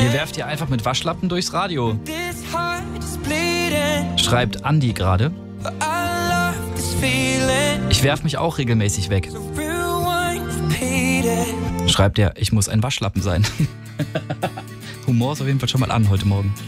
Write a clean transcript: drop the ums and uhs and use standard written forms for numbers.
Ihr werft hier einfach mit Waschlappen durchs Radio. Schreibt Andi gerade. Ich werf mich auch regelmäßig weg. Schreibt er, ich muss ein Waschlappen sein. Humor ist auf jeden Fall schon mal an heute Morgen.